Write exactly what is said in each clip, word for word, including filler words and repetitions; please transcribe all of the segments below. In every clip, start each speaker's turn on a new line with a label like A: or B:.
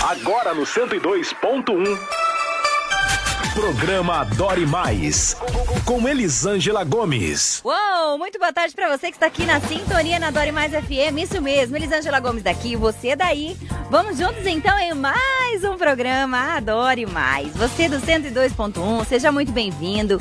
A: Agora no cento e dois ponto um. Programa Adore Mais, com Elisângela Gomes.
B: Uou, muito boa tarde pra você que está aqui na sintonia na Adore Mais F M, isso mesmo, Elisângela Gomes daqui e você daí. Vamos juntos então em mais um programa Adore Mais. Você do cento e dois ponto um, seja muito bem-vindo.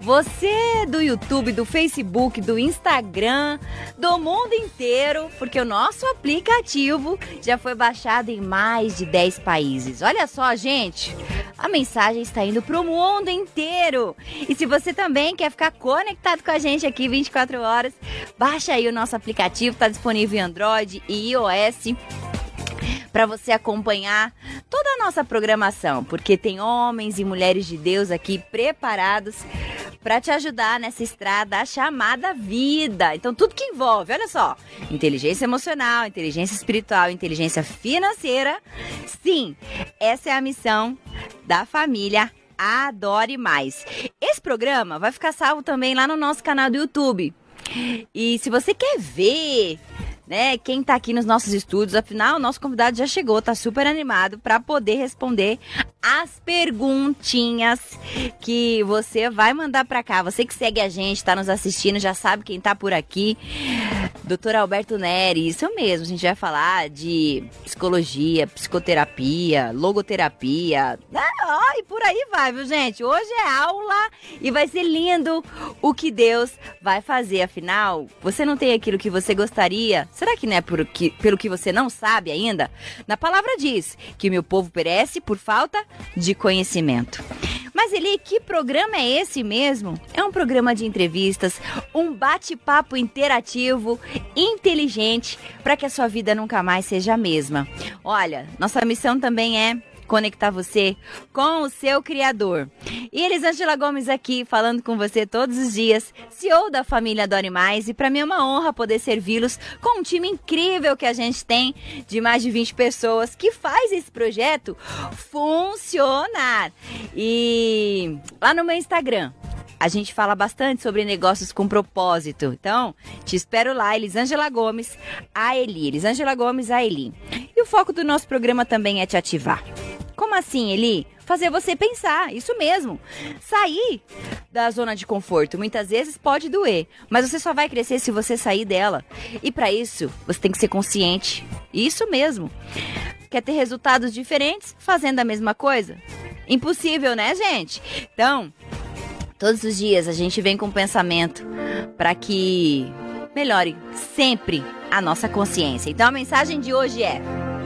B: Você do YouTube, do Facebook, do Instagram, do mundo inteiro, porque o nosso aplicativo já foi baixado em mais de dez países. Olha só, gente, a mensagem está indo pro mundo inteiro. E se você também quer ficar conectado com a gente aqui vinte e quatro horas, baixa aí o nosso aplicativo, está disponível em Android e iOS, para você acompanhar toda a nossa programação, porque tem homens e mulheres de Deus aqui preparados para te ajudar nessa estrada chamada vida. Então, tudo que envolve, olha só, inteligência emocional, inteligência espiritual, inteligência financeira. Sim, essa é a missão da família Adore Mais. Esse programa vai ficar salvo também lá no nosso canal do YouTube. E se você quer ver, né, quem tá aqui nos nossos estúdios, afinal, o nosso convidado já chegou, tá super animado para poder responder as perguntinhas que você vai mandar para cá. Você que segue a gente, tá nos assistindo, já sabe quem tá por aqui. doutor Alberto Neri, isso mesmo, a gente vai falar de psicologia, psicoterapia, logoterapia, ah, e por aí vai, viu, gente? Hoje é aula e vai ser lindo o que Deus vai fazer. Afinal, você não tem aquilo que você gostaria? Será que não é por que, pelo que você não sabe ainda? Na palavra diz que meu povo perece por falta de conhecimento. Mas, Eli, que programa é esse mesmo? É um programa de entrevistas, um bate-papo interativo, inteligente, para que a sua vida nunca mais seja a mesma. Olha, nossa missão também é conectar você com o seu Criador. E Elisângela Gomes aqui, falando com você todos os dias, C E O da família Adore Mais, e para mim é uma honra poder servi-los com um time incrível que a gente tem, de mais de vinte pessoas, que faz esse projeto funcionar. E lá no meu Instagram, a gente fala bastante sobre negócios com propósito. Então, te espero lá, Elisângela Gomes, a Eli. Elisângela Gomes, a Eli. E o foco do nosso programa também é te ativar. Como assim, Eli? Fazer você pensar, isso mesmo. Sair da zona de conforto. Muitas vezes pode doer, mas você só vai crescer se você sair dela. E para isso, você tem que ser consciente. Isso mesmo. Quer ter resultados diferentes fazendo a mesma coisa? Impossível, né, gente? Então, todos os dias a gente vem com um pensamento para que melhore sempre a nossa consciência. Então a mensagem de hoje é: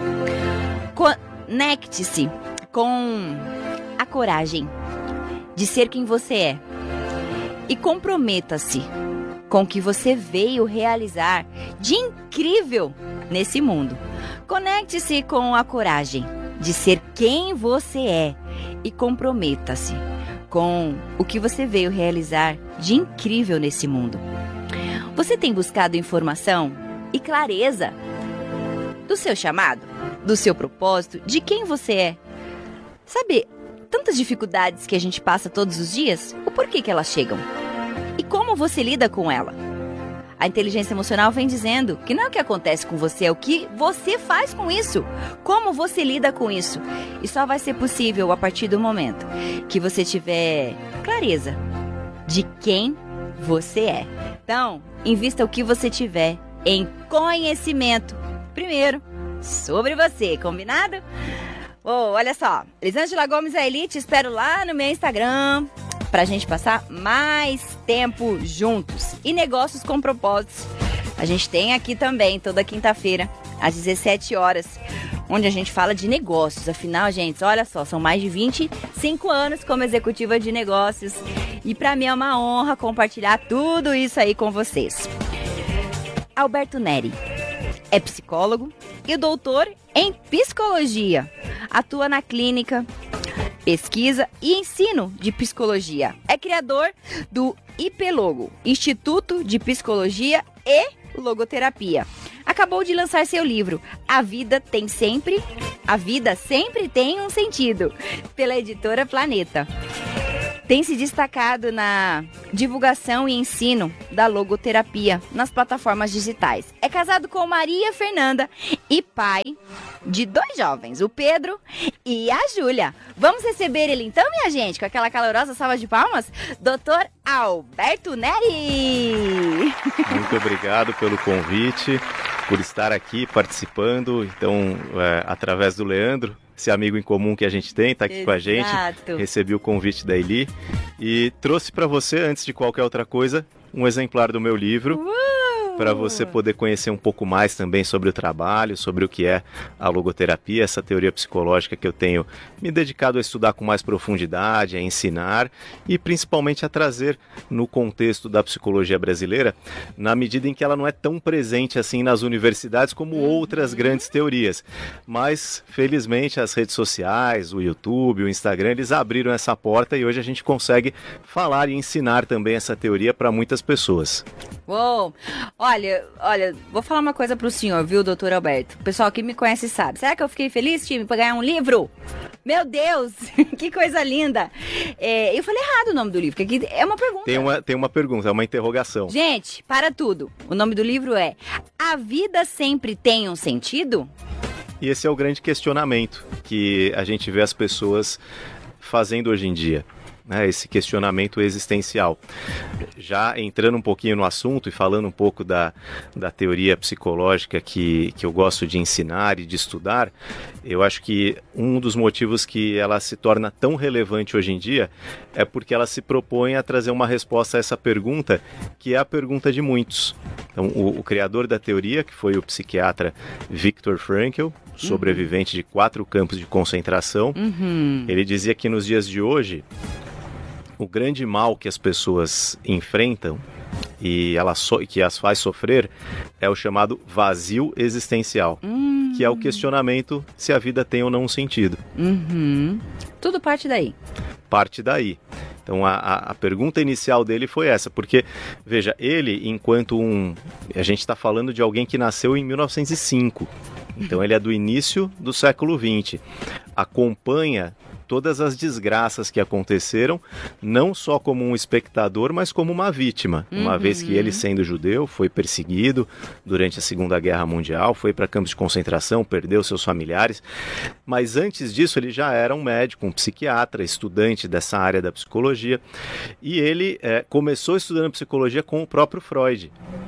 B: conecte-se com a coragem de ser quem você é e comprometa-se com o que você veio realizar de incrível nesse mundo. Conecte-se com a coragem de ser quem você é e comprometa-se com o que você veio realizar de incrível nesse mundo. Você tem buscado informação e clareza do seu chamado, do seu propósito, de quem você é? Sabe, tantas dificuldades que a gente passa todos os dias, o porquê que elas chegam? E como você lida com ela? A inteligência emocional vem dizendo que não é o que acontece com você, é o que você faz com isso. Como você lida com isso. E só vai ser possível a partir do momento que você tiver clareza de quem você é. Então, invista o que você tiver em conhecimento. Primeiro, sobre você, combinado? Oh, olha só, Elisângela Gomes, a Eli, te espero lá no meu Instagram pra gente passar mais tempo juntos. E negócios com propósitos, a gente tem aqui também toda quinta-feira às dezessete horas, onde a gente fala de negócios. Afinal, gente, olha só, são mais de vinte e cinco anos como executiva de negócios e pra mim é uma honra compartilhar tudo isso aí com vocês. Alberto Neri é psicólogo e doutor em psicologia. Atua na clínica, pesquisa e ensino de psicologia. É criador do IPLogo, Instituto de Psicologia e Logoterapia. Acabou de lançar seu livro A Vida Tem Sempre, A Vida Sempre Tem um Sentido, pela editora Planeta. tem se destacado na divulgação e ensino da logoterapia nas plataformas digitais. É casado com Maria Fernanda e pai de dois jovens, o Pedro e a Júlia. Vamos receber ele então, minha gente, com aquela calorosa salva de palmas, doutor Alberto Neri.
C: Muito obrigado pelo convite, por estar aqui participando, então, é, através do Leandro, esse amigo em comum que a gente tem, está aqui Exato. Com a gente, recebi o convite da Eli e trouxe para você, antes de qualquer outra coisa, um exemplar do meu livro. Uh! Para você poder conhecer um pouco mais também sobre o trabalho, sobre o que é a logoterapia, essa teoria psicológica que eu tenho me dedicado a estudar com mais profundidade, a ensinar e principalmente a trazer no contexto da psicologia brasileira, na medida em que ela não é tão presente assim nas universidades como outras grandes teorias. Mas, felizmente, as redes sociais, o YouTube, o Instagram, eles abriram essa porta e hoje a gente consegue falar e ensinar também essa teoria para muitas pessoas.
B: Uou! Olha, olha, vou falar uma coisa pro senhor, viu, doutor Alberto? O pessoal que me conhece sabe. Será que eu fiquei feliz, time, pra ganhar um livro? Meu Deus, que coisa linda. É, eu falei errado o nome do livro, porque aqui é uma pergunta.
C: Tem uma, tem uma pergunta, é uma interrogação.
B: Gente, para tudo. O nome do livro é A Vida Sempre Tem um Sentido?
C: E esse é o grande questionamento que a gente vê as pessoas fazendo hoje em dia. Né, esse questionamento existencial. Já entrando um pouquinho no assunto e falando um pouco da, da teoria psicológica que, que eu gosto de ensinar e de estudar, eu acho que um dos motivos que ela se torna tão relevante hoje em dia é porque ela se propõe a trazer uma resposta a essa pergunta, que é a pergunta de muitos. Então, o, o criador da teoria, que foi o psiquiatra Viktor Frankl, sobrevivente uhum. de quatro campos de concentração, uhum. ele dizia que nos dias de hoje, o grande mal que as pessoas enfrentam e ela so, que as faz sofrer é o chamado vazio existencial, hum. que é o questionamento se a vida tem ou não um sentido.
B: Uhum. Tudo parte daí.
C: Parte daí. Então a, a, a pergunta inicial dele foi essa, porque, veja, ele enquanto um... A gente está falando de alguém que nasceu em mil novecentos e cinco, então ele é do início do século vinte, acompanha todas as desgraças que aconteceram, não só como um espectador, mas como uma vítima. Uhum. Uma vez que ele, sendo judeu, foi perseguido durante a Segunda Guerra Mundial, foi para campos de concentração, perdeu seus familiares. Mas antes disso, ele já era um médico, um psiquiatra, estudante dessa área da psicologia. E ele é, começou estudando psicologia com o próprio Freud.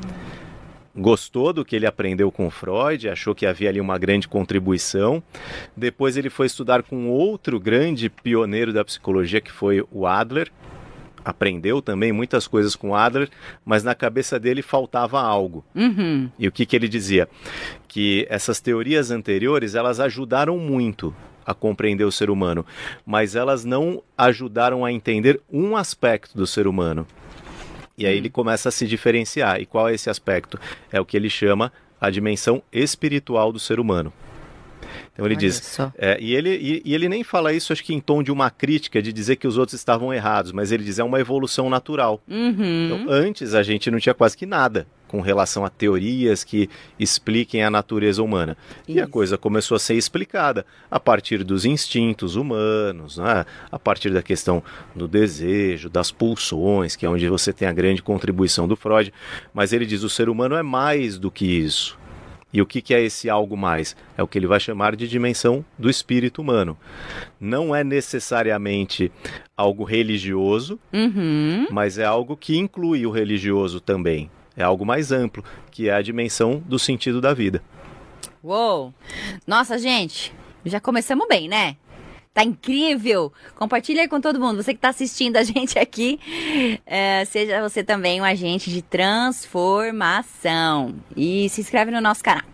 C: Gostou do que ele aprendeu com Freud, achou que havia ali uma grande contribuição. Depois ele foi estudar com outro grande pioneiro da psicologia, que foi o Adler. Aprendeu também muitas coisas com Adler, mas na cabeça dele faltava algo. Uhum. E o que, que ele dizia? Que essas teorias anteriores, elas ajudaram muito a compreender o ser humano, mas elas não ajudaram a entender um aspecto do ser humano. E aí ele começa a se diferenciar. E qual é esse aspecto? É o que ele chama a dimensão espiritual do ser humano. Então ele Olha diz, é, e, ele, e, e ele nem fala isso, acho que em tom de uma crítica, de dizer que os outros estavam errados, mas ele diz, é uma evolução natural. Uhum. Então antes a gente não tinha quase que nada com relação a teorias que expliquem a natureza humana. Isso. E a coisa começou a ser explicada a partir dos instintos humanos, né? A partir da questão do desejo, das pulsões, que é onde você tem a grande contribuição do Freud. Mas ele diz, o ser humano é mais do que isso. E o que, que é esse algo mais? É o que ele vai chamar de dimensão do espírito humano. Não é necessariamente algo religioso, uhum. mas é algo que inclui o religioso também. É algo mais amplo, que é a dimensão do sentido da vida.
B: Uou! Nossa, gente, já começamos bem, né? Tá incrível! Compartilha aí com todo mundo. Você que tá assistindo a gente aqui, é, seja você também um agente de transformação. E se inscreve no nosso canal.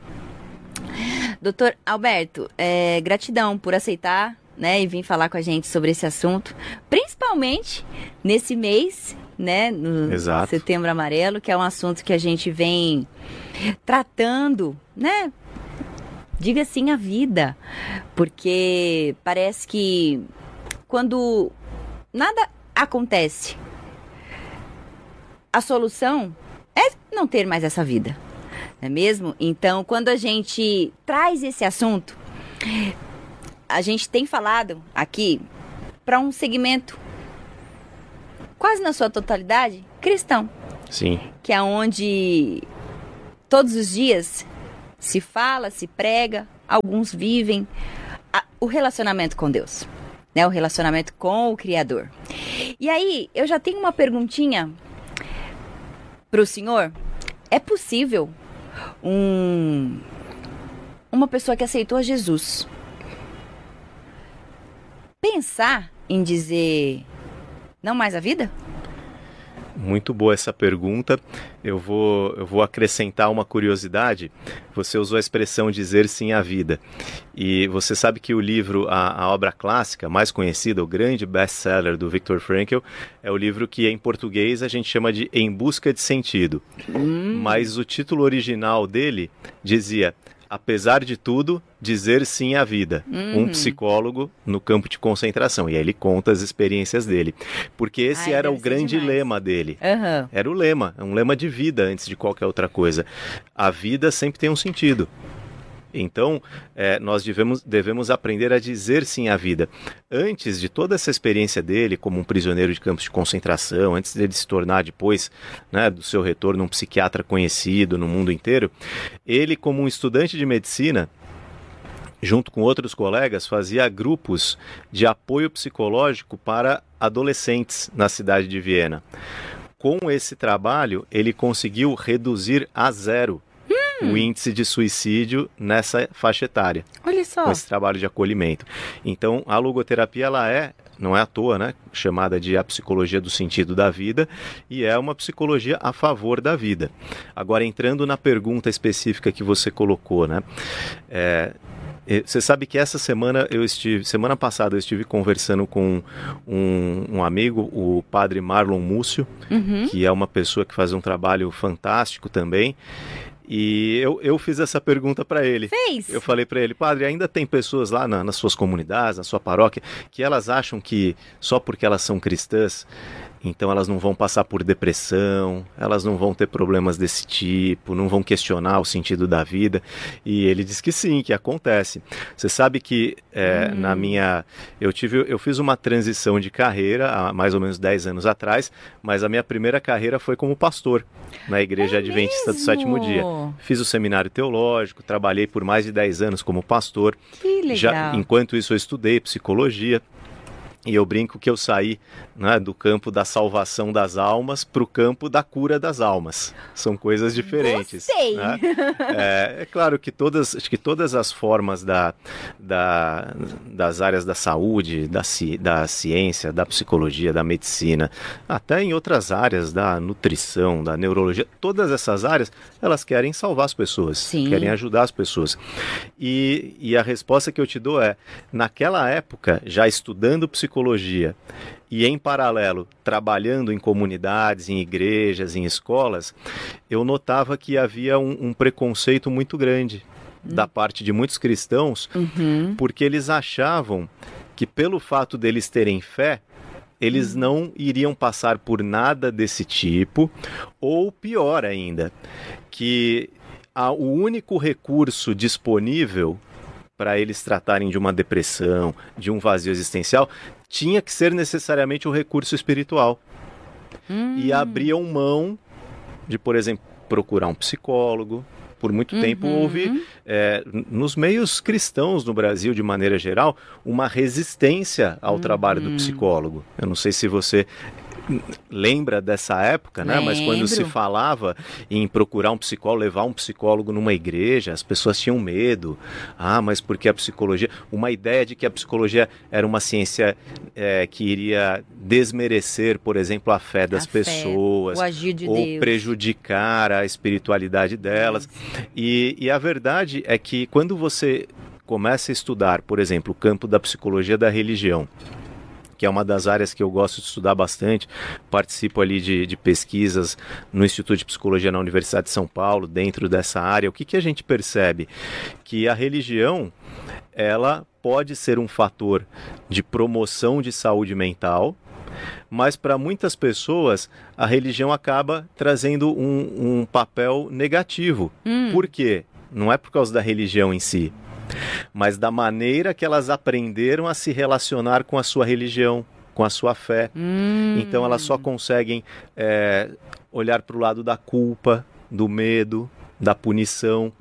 B: doutor Alberto, é, gratidão por aceitar, né, e vir falar com a gente sobre esse assunto. Principalmente nesse mês, né, no Exato. Setembro Amarelo, que é um assunto que a gente vem tratando, né? Diga sim à vida, porque parece que quando nada acontece, a solução é não ter mais essa vida, não é mesmo? Então, quando a gente traz esse assunto, a gente tem falado aqui para um segmento quase na sua totalidade, cristão.
C: Sim.
B: Que é onde todos os dias se fala, se prega, alguns vivem a, o relacionamento com Deus, né? O relacionamento com o Criador. E aí, eu já tenho uma perguntinha para o senhor. É possível um, uma pessoa que aceitou a Jesus pensar em dizer não mais a vida?
C: Muito boa essa pergunta. Eu vou, eu vou acrescentar uma curiosidade. Você usou a expressão dizer sim à vida. E você sabe que o livro, a, a obra clássica mais conhecida, o grande best-seller do Viktor Frankl, é o livro que em português a gente chama de Em Busca de Sentido. Hum. Mas o título original dele dizia: apesar de tudo, dizer sim à vida. Uhum. Um psicólogo no campo de concentração. E aí ele conta as experiências dele. Porque esse Ai, era o grande demais. lema dele. Uhum. Era o lema, um lema de vida antes de qualquer outra coisa. A vida sempre tem um sentido. Então, é, nós devemos, devemos aprender a dizer sim à vida. Antes de toda essa experiência dele, como um prisioneiro de campos de concentração, antes dele se tornar depois, né, do seu retorno, um psiquiatra conhecido no mundo inteiro, ele, como um estudante de medicina, junto com outros colegas, fazia grupos de apoio psicológico para adolescentes na cidade de Viena. Com esse trabalho, ele conseguiu reduzir a zero o índice de suicídio nessa faixa etária.
B: Olha só.
C: Com esse trabalho de acolhimento. Então, a logoterapia, ela é, não é à toa, né, chamada de a psicologia do sentido da vida, e é uma psicologia a favor da vida. Agora, entrando na pergunta específica que você colocou, né, é, você sabe que essa semana eu estive, semana passada eu estive conversando com um, um amigo, o padre Marlon Múcio, uhum. que é uma pessoa que faz um trabalho fantástico também. E eu, eu fiz essa pergunta para ele.
B: Fez?
C: Eu falei para ele: padre, ainda tem pessoas lá na, nas suas comunidades, na sua paróquia, que elas acham que só porque elas são cristãs, então elas não vão passar por depressão, elas não vão ter problemas desse tipo, não vão questionar o sentido da vida. E ele disse que sim, que acontece. Você sabe que é, hum. na minha... Eu, tive, eu fiz uma transição de carreira há mais ou menos dez anos atrás, mas a minha primeira carreira foi como pastor na Igreja
B: é
C: Adventista
B: mesmo?
C: do Sétimo Dia. Fiz o seminário teológico, trabalhei por mais de dez anos como pastor.
B: Que legal.
C: Já, enquanto isso eu estudei psicologia. E eu brinco que eu saí, né, do campo da salvação das almas para o campo da cura das almas. São coisas diferentes.
B: Gostei.
C: Né? É, é claro que todas, acho que todas as formas da, da, das áreas da saúde, da, ci, da ciência, da psicologia, da medicina, até em outras áreas da nutrição, da neurologia, todas essas áreas, elas querem salvar as pessoas,
B: Sim.
C: querem ajudar as pessoas. E, e a resposta que eu te dou é, naquela época, já estudando psicologia, psicologia e em paralelo trabalhando em comunidades, em igrejas, em escolas, eu notava que havia um, um preconceito muito grande hum. da parte de muitos cristãos, uhum. porque eles achavam que pelo fato deles terem fé, eles hum. não iriam passar por nada desse tipo, ou pior ainda, que a, o único recurso disponível para eles tratarem de uma depressão, de um vazio existencial, tinha que ser necessariamente o recurso espiritual. Hum. E abriam mão de, por exemplo, procurar um psicólogo. Por muito uhum. tempo houve, é, nos meios cristãos no Brasil, de maneira geral, uma resistência ao uhum. trabalho do psicólogo. Eu não sei se você lembra dessa época, né? Mas quando se falava em procurar um psicólogo, levar um psicólogo numa igreja, as pessoas tinham medo. Ah, mas porque a psicologia... Uma ideia de que a psicologia era uma ciência é, que iria desmerecer, por exemplo, a fé das a pessoas,
B: fé, o agir de
C: ou
B: Deus.
C: Prejudicar a espiritualidade delas. E, e a verdade é que quando você começa a estudar, por exemplo, o campo da psicologia da religião, que é uma das áreas que eu gosto de estudar bastante, participo ali de, de pesquisas no Instituto de Psicologia na Universidade de São Paulo, dentro dessa área. O que, que a gente percebe? Que a religião, ela pode ser um fator de promoção de saúde mental, mas para muitas pessoas a religião acaba trazendo um, um papel negativo. Hum. Por quê? Não é por causa da religião em si, mas da maneira que elas aprenderam a se relacionar com a sua religião, com a sua fé.
B: Hum.
C: Então elas só conseguem é, olhar para o lado da culpa, do medo, da punição.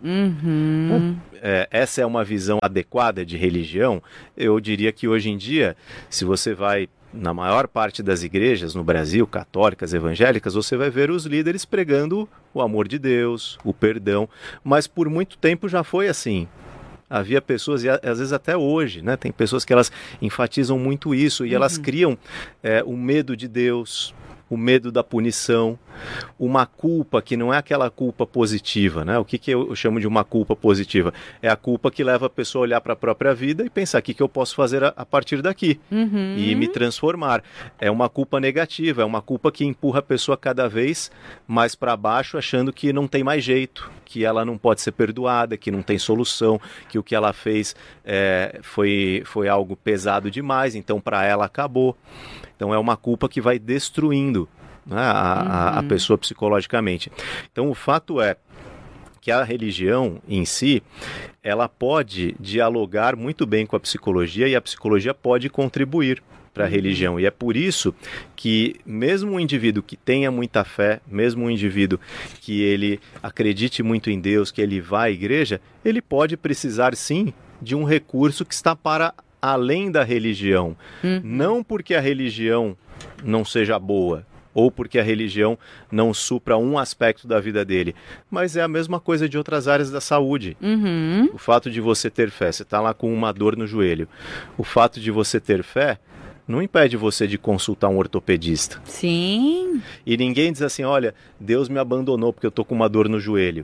B: Uhum.
C: É, essa é uma visão adequada de religião? Eu diria que hoje em dia, se você vai na maior parte das igrejas no Brasil, católicas, evangélicas, você vai ver os líderes pregando o amor de Deus, o perdão, mas por muito tempo já foi assim. Havia pessoas, e às vezes até hoje, né, tem pessoas que elas enfatizam muito isso, e uhum. elas criam é, o medo de Deus, o medo da punição, uma culpa que não é aquela culpa positiva, né? O que, que eu chamo de uma culpa positiva? É a culpa que leva a pessoa a olhar para a própria vida e pensar o que, que eu posso fazer a, a partir daqui
B: uhum.
C: e me transformar. É uma culpa negativa, é uma culpa que empurra a pessoa cada vez mais para baixo, achando que não tem mais jeito, que ela não pode ser perdoada, que não tem solução, que o que ela fez é, foi, foi algo pesado demais, então para ela acabou. Então é uma culpa que vai destruindo, né, a, uhum. a pessoa psicologicamente. Então o fato é que a religião em si, ela pode dialogar muito bem com a psicologia e a psicologia pode contribuir para a uhum. religião. E é por isso que mesmo um indivíduo que tenha muita fé, mesmo um indivíduo que ele acredite muito em Deus, que ele vá à igreja, ele pode precisar sim de um recurso que está para além da religião. Uhum. Não porque a religião não seja boa, ou porque a religião não supra um aspecto da vida dele, mas é a mesma coisa de outras áreas da saúde.
B: Uhum.
C: O fato de você ter fé, você está lá com uma dor no joelho, o fato de você ter fé não impede você de consultar um ortopedista.
B: Sim.
C: E ninguém diz assim, olha, Deus me abandonou porque eu estou com uma dor no joelho.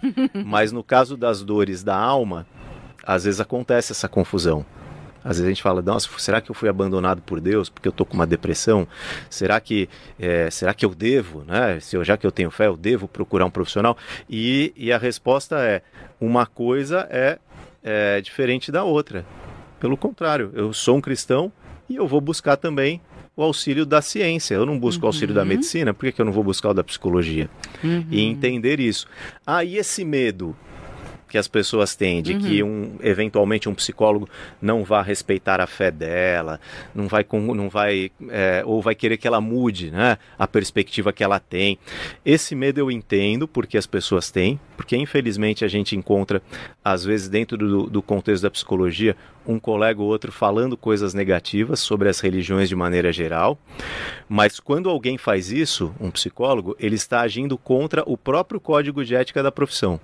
C: Mas no caso das dores da alma, às vezes acontece essa confusão. Às vezes a gente fala, nossa, será que eu fui abandonado por Deus porque eu estou com uma depressão? Será que, é, será que eu devo, né? Se eu, já que eu tenho fé, eu devo procurar um profissional? E, e a resposta é, uma coisa é, é diferente da outra. Pelo contrário, eu sou um cristão e eu vou buscar também o auxílio da ciência. Eu não busco
B: uhum.
C: o auxílio da medicina, por que, que eu não vou buscar o da psicologia?
B: Uhum.
C: E entender isso. Ah, e esse medo que as pessoas têm de uhum. que um, eventualmente um psicólogo não vá respeitar a fé dela, não vai, não vai é, ou vai querer que ela mude, né, a perspectiva que ela tem. Esse medo eu entendo porque as pessoas têm, porque infelizmente a gente encontra, às vezes dentro do, do contexto da psicologia, um colega ou outro falando coisas negativas sobre as religiões de maneira geral, mas quando alguém faz isso, um psicólogo, ele está agindo contra o próprio código de ética da profissão.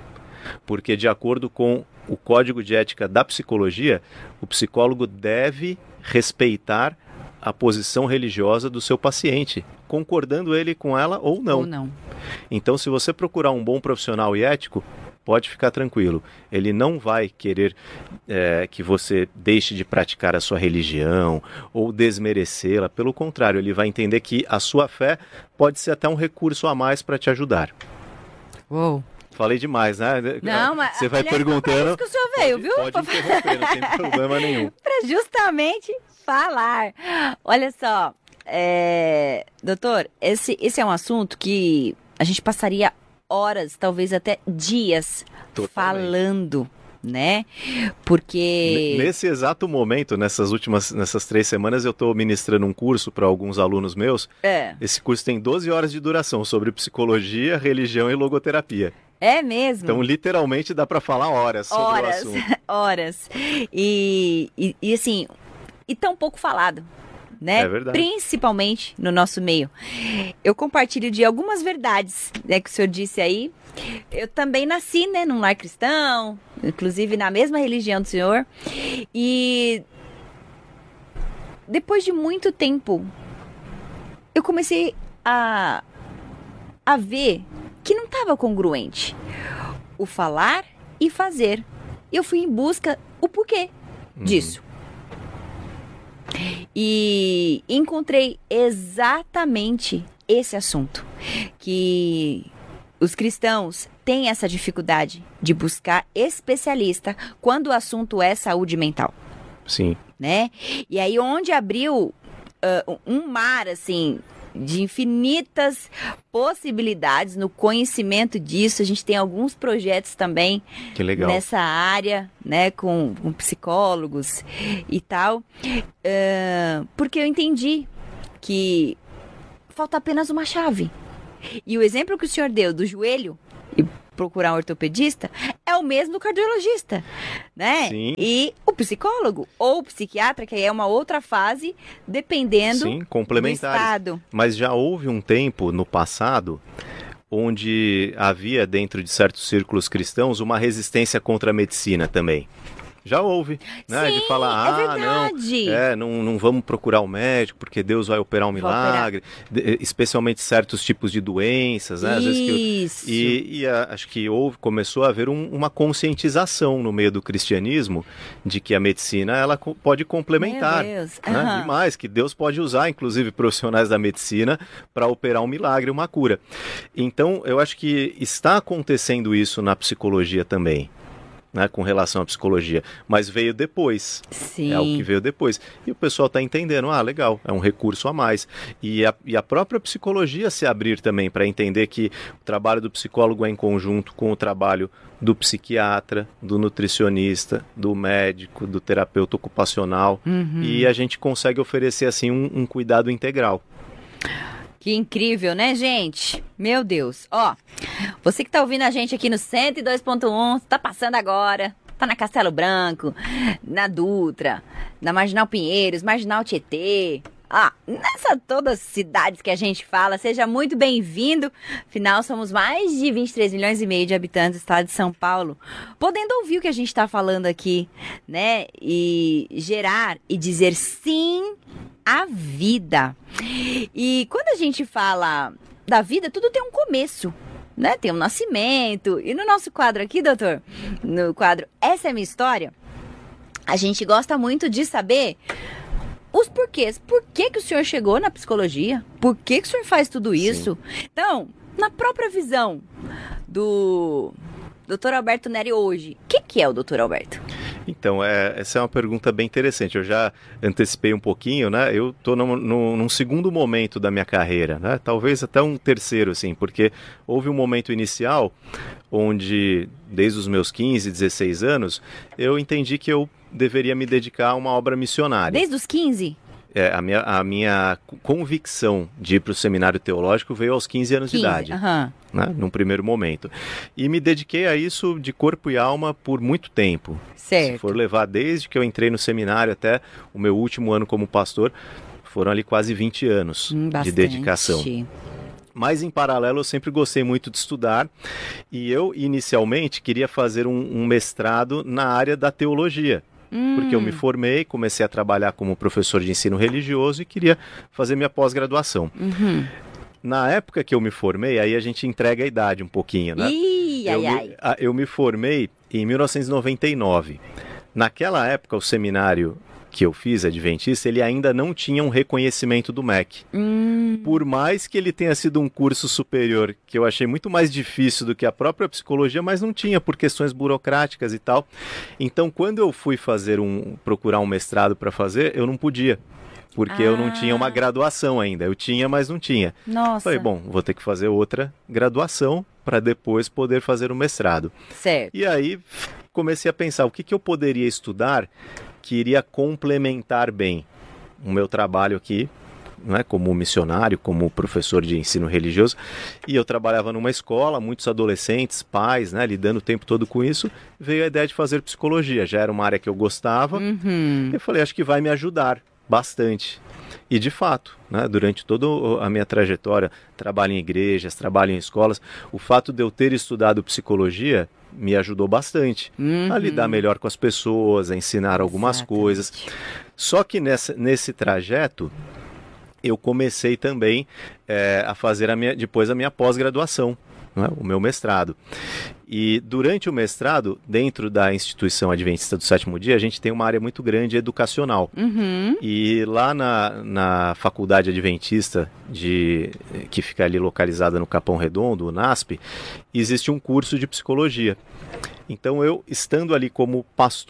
C: Porque, de acordo com o Código de Ética da Psicologia, o psicólogo deve respeitar a posição religiosa do seu paciente, concordando ele com ela ou não.
B: Ou não.
C: Então, se você procurar um bom profissional e ético, pode ficar tranquilo. Ele não vai querer é, que você deixe de praticar a sua religião ou desmerecê-la. Pelo contrário, ele vai entender que a sua fé pode ser até um recurso a mais para te ajudar.
B: Uou!
C: Falei demais, né?
B: Não, mas
C: você vai
B: aliás,
C: perguntando.
B: Por isso que o senhor veio,
C: pode,
B: viu?
C: Pode interromper, não tem problema nenhum.
B: Para justamente falar. Olha só, é... doutor, esse, esse é um assunto que a gente passaria horas, talvez até dias, Totalmente. falando, né? Porque...
C: Nesse exato momento, nessas últimas, nessas três semanas, eu estou ministrando um curso para alguns alunos meus.
B: É.
C: Esse curso tem doze horas de duração sobre psicologia, religião e logoterapia.
B: É mesmo?
C: Então, literalmente, dá para falar horas sobre
B: horas,
C: o assunto.
B: Horas. E, e, e assim, e tão pouco falado, né?
C: É verdade.
B: Principalmente no nosso meio. Eu compartilho de algumas verdades, né, que o senhor disse aí. Eu também nasci, né, num lar cristão, inclusive na mesma religião do senhor. E depois de muito tempo, eu comecei a, a ver que não estava congruente o falar e fazer. Eu fui em busca o porquê uhum. disso. E encontrei exatamente esse assunto, que os cristãos têm essa dificuldade de buscar especialista quando o assunto é saúde mental.
C: Sim.
B: Né? E aí onde abriu uh, um mar, assim, de infinitas possibilidades no conhecimento disso. A gente tem alguns projetos também
C: Que legal.
B: nessa área, né, com, com psicólogos e tal, uh, porque eu entendi que falta apenas uma chave. E o exemplo que o senhor deu do joelho e procurar um ortopedista é o mesmo do cardiologista, né?
C: Sim.
B: E o psicólogo ou o psiquiatra, que aí é uma outra fase, dependendo
C: Sim,
B: do
C: complementares.
B: estado.
C: Mas já houve um tempo no passado onde havia dentro de certos círculos cristãos uma resistência contra a medicina também. Já houve, né?
B: Sim,
C: de falar,
B: é
C: ah,
B: verdade.
C: não, é, não, não vamos procurar um médico porque Deus vai operar um
B: Vai
C: milagre, de- especialmente certos tipos de doenças, né? Às vezes que-
B: Isso.
C: E, e a- acho que houve, começou a haver um- uma conscientização no meio do cristianismo de que a medicina ela co- pode complementar.
B: Meu Deus.
C: Né?
B: Aham.
C: Demais, que Deus pode usar, inclusive, profissionais da medicina para operar um milagre, uma cura. Então, eu acho que está acontecendo isso na psicologia também. Né, com relação à psicologia, mas veio depois,
B: Sim.
C: é o que veio depois, e o pessoal está entendendo, ah, legal, é um recurso a mais, e a, e a própria psicologia se abrir também para entender que o trabalho do psicólogo é em conjunto com o trabalho do psiquiatra, do nutricionista, do médico, do terapeuta ocupacional,
B: Uhum.
C: e a gente consegue oferecer assim um, um cuidado integral.
B: Que incrível, né, gente? Meu Deus. Ó, você que tá ouvindo a gente aqui no cento e dois ponto um, tá passando agora, tá na Castelo Branco, na Dutra, na Marginal Pinheiros, Marginal Tietê. Ah, nessa todas as cidades que a gente fala, seja muito bem-vindo. Afinal, somos mais de vinte e três milhões e meio de habitantes do estado de São Paulo, podendo ouvir o que a gente tá falando aqui, né? E gerar e dizer sim à vida. E quando a gente fala da vida, tudo tem um começo, né? Tem um nascimento. E no nosso quadro aqui, doutor, no quadro Essa é a Minha História, a gente gosta muito de saber os porquês. Por que que o senhor chegou na psicologia? Por que que o senhor faz tudo isso? Então, na própria visão do doutor Alberto Neri hoje, o que que é o doutor Alberto?
C: Então, é, essa é uma pergunta bem interessante. Eu já antecipei um pouquinho, né? Eu estou num, num, num segundo momento da minha carreira, né? Talvez até um terceiro, assim, porque houve um momento inicial onde, desde os meus quinze, dezesseis anos, eu entendi que eu deveria me dedicar a uma obra missionária.
B: Desde os quinze?
C: É, a, minha, a minha convicção de ir para o seminário teológico veio aos quinze anos
B: quinze,
C: de idade.
B: aham.
C: Né, num primeiro momento. E me dediquei a isso de corpo e alma por muito tempo.
B: Certo.
C: Se for levar desde que eu entrei no seminário até o meu último ano como pastor, foram ali quase vinte anos
B: Hum,
C: de
B: bastante.
C: dedicação. Mas em paralelo eu sempre gostei muito de estudar e eu inicialmente queria fazer um, um mestrado na área da teologia.
B: Hum.
C: Porque eu me formei, comecei a trabalhar como professor de ensino religioso e queria fazer minha pós-graduação.
B: Uhum.
C: Na época que eu me formei, aí a gente entrega a idade um pouquinho, né?
B: Ih,
C: eu,
B: ai,
C: me,
B: ai.
C: a- eu me formei em mil novecentos e noventa e nove. Naquela época, o seminário que eu fiz, Adventista, ele ainda não tinha um reconhecimento do M E C.
B: Hum.
C: Por mais que ele tenha sido um curso superior, que eu achei muito mais difícil do que a própria psicologia, mas não tinha por questões burocráticas e tal. Então, quando eu fui fazer um, procurar um mestrado para fazer, eu não podia. Porque eu não tinha uma
B: Ah.
C: graduação ainda. Eu tinha, mas não tinha.
B: Nossa.
C: Falei, bom, vou ter que fazer outra graduação para depois poder fazer o mestrado.
B: Certo.
C: E aí comecei a pensar o que, que eu poderia estudar que iria complementar bem o meu trabalho aqui, né, como missionário, como professor de ensino religioso. E eu trabalhava numa escola, muitos adolescentes, pais, né, lidando o tempo todo com isso. Veio a ideia de fazer psicologia. Já era uma área que eu gostava.
B: Uhum.
C: Eu falei, acho que vai me ajudar bastante. E de fato, né, durante toda a minha trajetória, trabalho em igrejas, trabalho em escolas, o fato de eu ter estudado psicologia me ajudou bastante
B: Uhum.
C: a lidar melhor com as pessoas, a ensinar algumas
B: Exatamente.
C: coisas. Só que nessa, nesse trajeto, eu comecei também é, a fazer a minha, depois a minha pós-graduação, né, o meu mestrado. E durante o mestrado, dentro da instituição Adventista do Sétimo Dia, a gente tem uma área muito grande educacional.
B: Uhum.
C: E lá na, na Faculdade Adventista, de, que fica ali localizada no Capão Redondo, o NASP, existe um curso de psicologia. Então eu, estando ali como pastor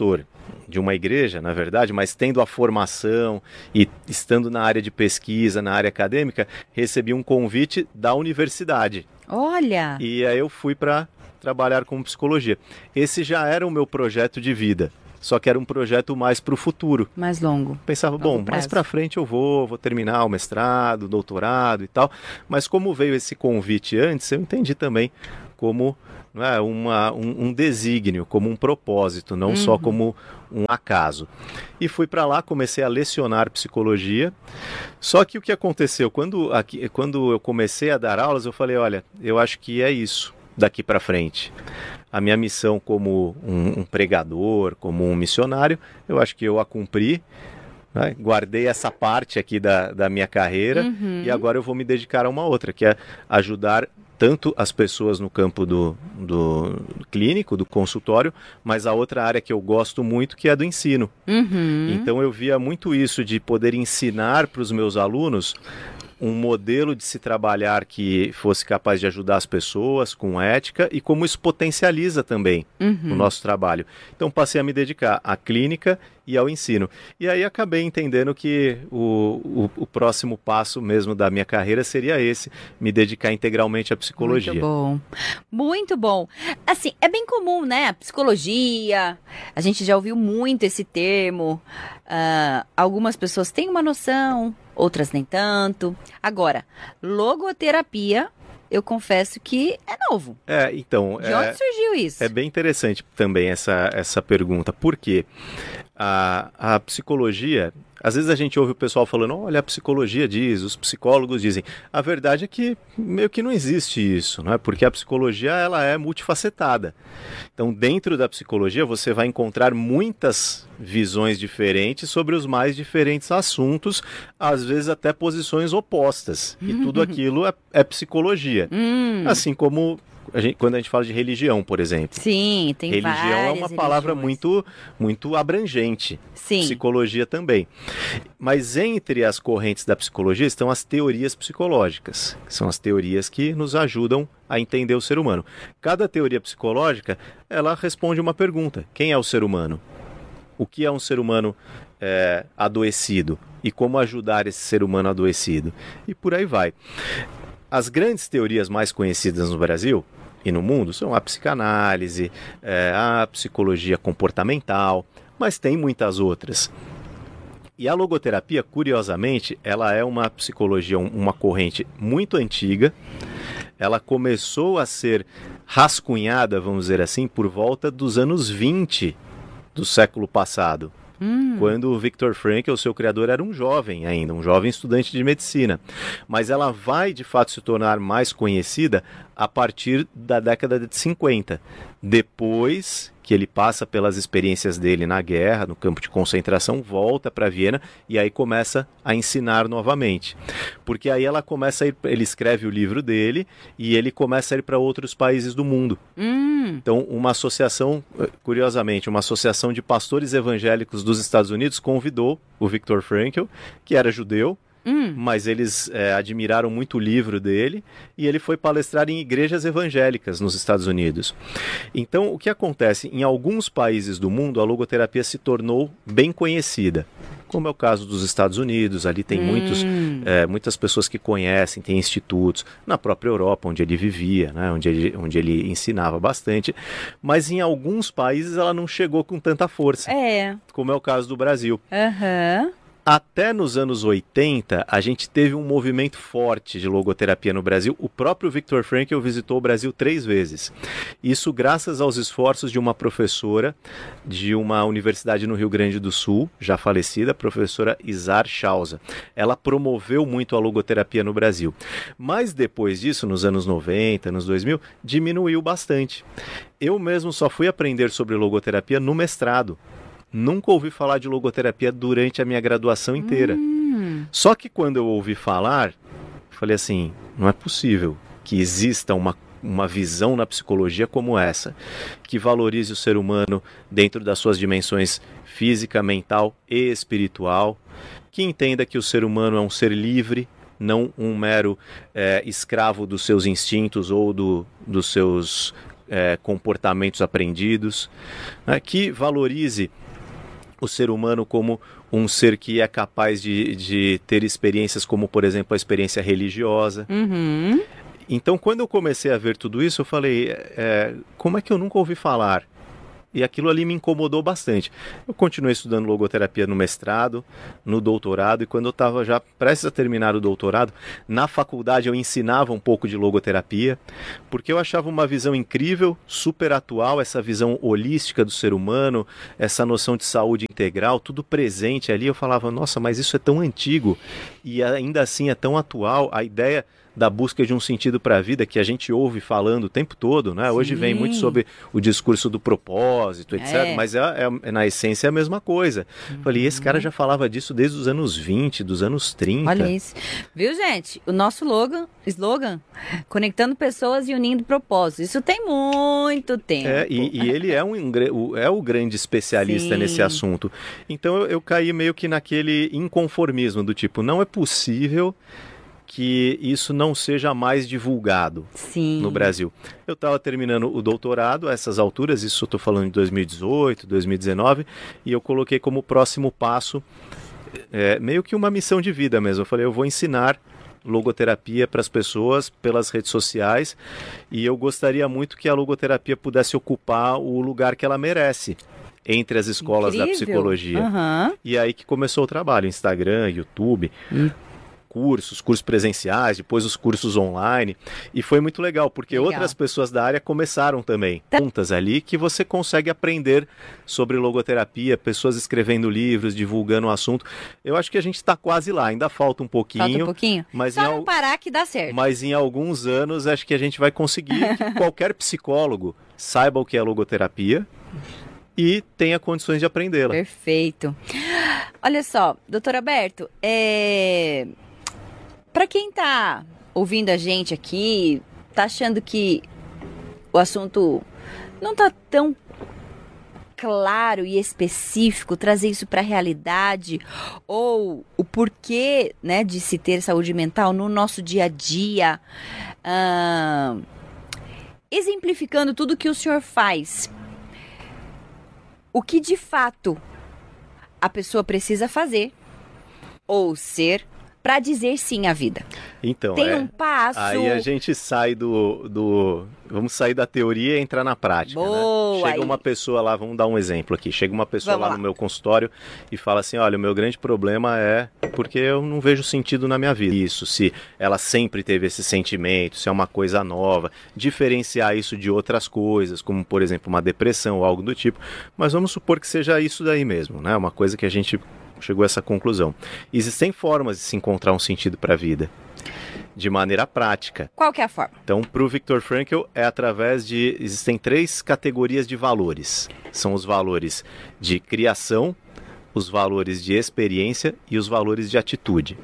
C: de uma igreja, na verdade, mas tendo a formação e estando na área de pesquisa, na área acadêmica, recebi um convite da universidade.
B: Olha!
C: E aí eu fui para trabalhar com psicologia. Esse já era o meu projeto de vida, só que era um projeto mais para o futuro.
B: Mais longo.
C: Pensava, bom, mais para frente eu vou, vou terminar o mestrado, o doutorado e tal, mas como veio esse convite antes, eu entendi também como... Não é, uma, um, um desígnio, como um propósito, não uhum. só como um acaso. E fui para lá, comecei a lecionar psicologia, só que o que aconteceu? Quando, aqui, quando eu comecei a dar aulas, eu falei, olha, eu acho que é isso daqui para frente. A minha missão como um, um pregador, como um missionário, eu acho que eu a cumpri, né? Guardei essa parte aqui da, da minha carreira uhum. e agora eu vou me dedicar a uma outra, que é ajudar tanto as pessoas no campo do, do clínico, do consultório, mas a outra área que eu gosto muito, que é do ensino. Uhum. Então eu via muito isso de poder ensinar para os meus alunos um modelo de se trabalhar que fosse capaz de ajudar as pessoas com ética e como isso potencializa também uhum. o nosso trabalho. Então passei a me dedicar à clínica e ao ensino. E aí acabei entendendo que o, o, o próximo passo mesmo da minha carreira seria esse, me dedicar integralmente à psicologia.
B: Muito bom. Muito bom. Assim, é bem comum, né? A psicologia, a gente já ouviu muito esse termo. Uh, algumas pessoas têm uma noção, outras nem tanto. Agora, logoterapia, eu confesso que é novo.
C: É, então...
B: De
C: é,
B: onde surgiu isso?
C: É bem interessante também essa, essa pergunta. Por quê? A, a psicologia... Às vezes a gente ouve o pessoal falando, olha, a psicologia diz, os psicólogos dizem. A verdade é que meio que não existe isso, não é? Porque a psicologia ela é multifacetada. Então, dentro da psicologia, você vai encontrar muitas visões diferentes sobre os mais diferentes assuntos, às vezes até posições opostas. E tudo aquilo é, é psicologia. Hum. Assim como... A gente, quando a gente fala de religião, por exemplo.
B: Sim, tem
C: religião
B: várias
C: é uma
B: religiões.
C: palavra muito, muito abrangente.
B: Sim.
C: Psicologia também. Mas entre as correntes da psicologia estão as teorias psicológicas, que são as teorias que nos ajudam a entender o ser humano. Cada teoria psicológica, ela responde uma pergunta. Quem é o ser humano? O que é um ser humano é, adoecido? E como ajudar esse ser humano adoecido? E por aí vai. As grandes teorias mais conhecidas no Brasil e no mundo são a psicanálise, é, a psicologia comportamental, mas tem muitas outras. E a logoterapia, curiosamente, ela é uma psicologia, uma corrente muito antiga. Ela começou a ser rascunhada, vamos dizer assim, por volta dos anos vinte do século passado. Hum. Quando o Viktor Frankl, seu criador, era um jovem ainda, um jovem estudante de medicina. Mas ela vai, de fato, se tornar mais conhecida a partir da década de cinquenta. Depois que ele passa pelas experiências dele na guerra, no campo de concentração, volta para Viena e aí começa a ensinar novamente. Porque aí ela começa a ir, ele escreve o livro dele e ele começa a ir para outros países do mundo. Hum. Então, uma associação, curiosamente, uma associação de pastores evangélicos dos Estados Unidos convidou o Viktor Frankl, que era judeu, Hum. mas eles é, admiraram muito o livro dele e ele foi palestrar em igrejas evangélicas nos Estados Unidos. Então, o que acontece? Em alguns países do mundo, a logoterapia se tornou bem conhecida, como é o caso dos Estados Unidos. Ali tem hum. muitos, é, muitas pessoas que conhecem, tem institutos, na própria Europa, onde ele vivia, né, onde, ele, onde ele ensinava bastante, mas em alguns países ela não chegou com tanta força,
B: é.
C: como é o caso do Brasil.
B: Aham. Uhum.
C: Até nos anos oitenta, a gente teve um movimento forte de logoterapia no Brasil. O próprio Viktor Frankl visitou o Brasil três vezes. Isso graças aos esforços de uma professora de uma universidade no Rio Grande do Sul, já falecida, a professora Izar Chausa. Ela promoveu muito a logoterapia no Brasil. Mas depois disso, nos anos noventa, nos dois mil, diminuiu bastante. Eu mesmo só fui aprender sobre logoterapia no mestrado. Nunca ouvi falar de logoterapia durante a minha graduação inteira. Hum. Só que quando eu ouvi falar, falei assim, não é possível que exista uma, uma visão na psicologia como essa, que valorize o ser humano dentro das suas dimensões física, mental e espiritual, que entenda que o ser humano é um ser livre, não um mero é, escravo dos seus instintos ou do, dos seus é, comportamentos aprendidos, né, que valorize o ser humano como um ser que é capaz de, de ter experiências como, por exemplo, a experiência religiosa.
B: Uhum.
C: Então, quando eu comecei a ver tudo isso, eu falei, é, como é que eu nunca ouvi falar? E aquilo ali me incomodou bastante. Eu continuei estudando logoterapia no mestrado, no doutorado, e quando eu estava já prestes a terminar o doutorado, na faculdade eu ensinava um pouco de logoterapia, porque eu achava uma visão incrível, super atual, essa visão holística do ser humano, essa noção de saúde integral, tudo presente ali. Eu falava, nossa, mas isso é tão antigo e ainda assim é tão atual. A ideia da busca de um sentido para a vida que a gente ouve falando o tempo todo, né? Hoje vem muito sobre o discurso do propósito, etcétera. É. Mas é, é, na essência é a mesma coisa. Uhum. Falei, esse cara já falava disso desde os anos vinte, dos anos trinta.
B: Olha isso. Viu, gente? O nosso slogan, slogan conectando pessoas e unindo propósitos. Isso tem muito tempo.
C: É, e, e ele é, um, é o grande especialista Sim. nesse assunto. Então eu, eu caí meio que naquele inconformismo do tipo, não é possível que isso não seja mais divulgado
B: Sim.
C: no Brasil. Eu estava terminando o doutorado a essas alturas, isso eu estou falando de dois mil e dezoito, dois mil e dezenove, e eu coloquei como próximo passo, é, meio que uma missão de vida mesmo. Eu falei, eu vou ensinar logoterapia para as pessoas pelas redes sociais, e eu gostaria muito que a logoterapia pudesse ocupar o lugar que ela merece entre as escolas Incrível. Da psicologia.
B: Uhum.
C: E aí que começou o trabalho, Instagram, YouTube, hum. cursos, cursos presenciais, depois os cursos online, e foi muito legal, porque legal. Outras pessoas da área começaram também, juntas ali, que você consegue aprender sobre logoterapia, pessoas escrevendo livros, divulgando o assunto. Eu acho que a gente está quase lá, ainda falta um pouquinho.
B: Falta um pouquinho?
C: Mas
B: Só
C: em
B: não
C: al...
B: parar que dá certo.
C: Mas em alguns anos, acho que a gente vai conseguir que qualquer psicólogo saiba o que é logoterapia e tenha condições de aprendê-la.
B: Perfeito. Olha só, doutor Alberto, é... para quem tá ouvindo a gente aqui, tá achando que o assunto não tá tão claro e específico, trazer isso para a realidade, ou o porquê, né, de se ter saúde mental no nosso dia a dia, ah, exemplificando tudo que o senhor faz, o que de fato a pessoa precisa fazer ou ser para dizer sim à vida.
C: Então,
B: tem
C: é,
B: um passo.
C: Aí a gente sai do, do... Vamos sair da teoria e entrar na prática.
B: Boa,
C: né? Chega
B: aí.
C: uma pessoa lá, vamos dar um exemplo aqui. Chega uma pessoa lá, lá no meu consultório e fala assim: olha, o meu grande problema é porque eu não vejo sentido na minha vida. Isso, se ela sempre teve esse sentimento, se é uma coisa nova, diferenciar isso de outras coisas, como por exemplo uma depressão ou algo do tipo. Mas vamos supor que seja isso daí mesmo, né? Uma coisa que a gente chegou a essa conclusão. Existem formas de se encontrar um sentido para a vida, de maneira prática.
B: Qual que é a forma?
C: Então, para o Viktor Frankl, é através de... Existem três categorias de valores. São os valores de criação, os valores de experiência e os valores de atitude.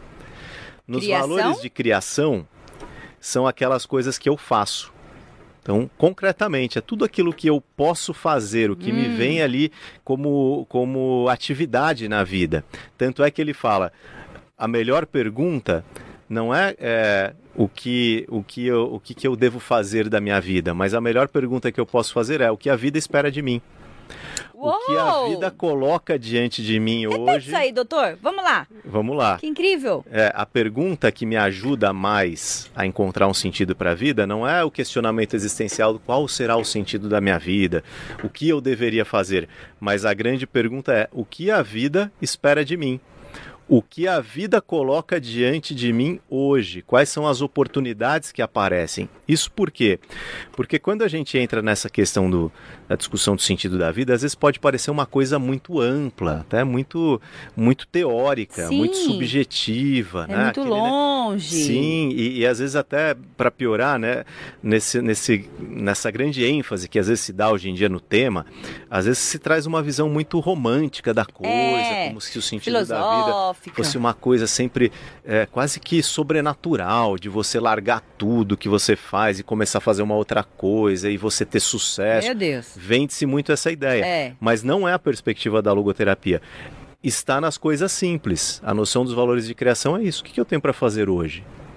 C: Nos
B: criação?
C: valores de criação, são aquelas coisas que eu faço. Então, concretamente, é tudo aquilo que eu posso fazer, o que hum. me vem ali como, como atividade na vida. Tanto é que ele fala, a melhor pergunta não é, é o, que, o, que eu, o que, que eu devo fazer da minha vida, mas a melhor pergunta que eu posso fazer é o que a vida espera de mim.
B: Uou!
C: O que a vida coloca diante de mim
B: Repete
C: hoje...
B: isso aí, doutor. Vamos lá.
C: Vamos lá.
B: Que incrível.
C: É, a pergunta que me ajuda mais a encontrar um sentido para a vida não é o questionamento existencial do qual será o sentido da minha vida, o que eu deveria fazer, mas a grande pergunta é o que a vida espera de mim. O que a vida coloca diante de mim hoje? Quais são as oportunidades que aparecem? Isso por quê? Porque quando a gente entra nessa questão do, da discussão do sentido da vida, às vezes pode parecer uma coisa muito ampla, até muito, muito teórica,
B: Sim.
C: muito subjetiva.
B: É
C: né?
B: muito
C: Aquele,
B: longe.
C: Né? Sim, e, e às vezes até para piorar, né? nesse, nesse, nessa grande ênfase que às vezes se dá hoje em dia no tema, às vezes se traz uma visão muito romântica da coisa,
B: é,
C: como se o sentido da vida fosse uma coisa sempre é, quase que sobrenatural, de você largar tudo que você faz e começar a fazer uma outra coisa e você ter sucesso.
B: Meu Deus.
C: Vende-se muito essa ideia,
B: é.
C: mas não é a perspectiva da logoterapia. Está nas coisas simples. A noção dos valores de criação é isso. O que eu tenho para fazer hoje?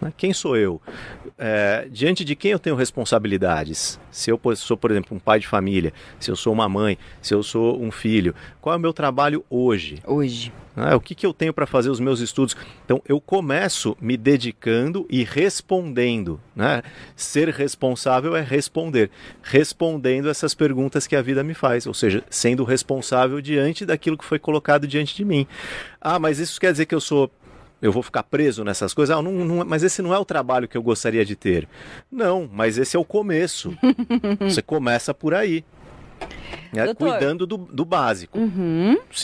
C: Né? Quem sou eu? É, diante de quem eu tenho responsabilidades? Se eu sou, por exemplo, um pai de família, se eu sou uma mãe, se eu sou um filho, qual é o meu trabalho hoje?
B: Hoje.
C: Ah, o que, que eu tenho para fazer os meus estudos? Então, eu começo me dedicando e respondendo. Né? Ser responsável é responder. Respondendo essas perguntas que a vida me faz. Ou seja, sendo responsável diante daquilo que foi colocado diante de mim. Ah, mas isso quer dizer que eu sou... Eu vou ficar preso nessas coisas? Ah, não, não, mas esse não é o trabalho que eu gostaria de ter. Não, mas esse é o começo. Você começa por aí. Né? Cuidando do, do básico.
B: Uhum.